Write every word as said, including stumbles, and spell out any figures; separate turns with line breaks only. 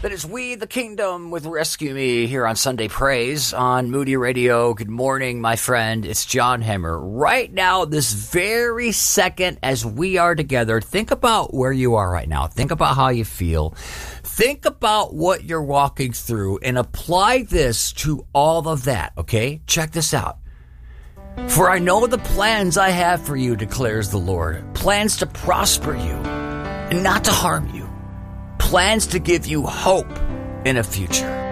That is We the Kingdom with Rescue Me here on Sunday Praise on Moody Radio. Good morning, my friend. It's John Hemmer. Right now, this very second as we are together, think about where you are right now. Think about how you feel. Think about what you're walking through and apply this to all of that, okay? Check this out. For I know the plans I have for you, declares the Lord. Plans to prosper you and not to harm you. Plans to give you hope in a future.